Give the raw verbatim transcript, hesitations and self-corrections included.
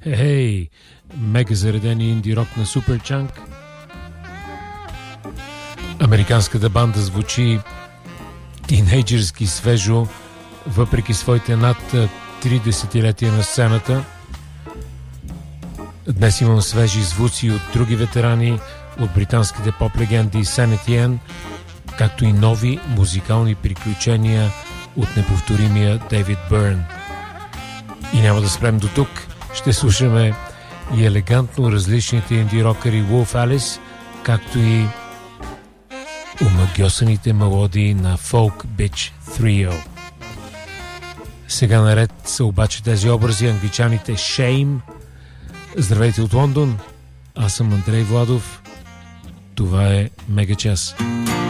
Хей, мега заредени инди рок на Суперчанк. Американската банда звучи тинейджърски свежо, въпреки своите над три десетилетия на сцената. Днес имам свежи звуци от други ветерани, от британските поп-легенди Saint Etienne, както и нови музикални приключения от неповторимия Дейвид Бърн. И няма да спрем до тук. Ще слушаме и елегантно различните инди-рокери Wolf Alice, както и омагьосаните мелодии на Folk Bitch Trio. Сега наред са обаче тези образи англичаните Shame. Здравейте от Лондон, аз съм Андрей Владов. Това е Мега час.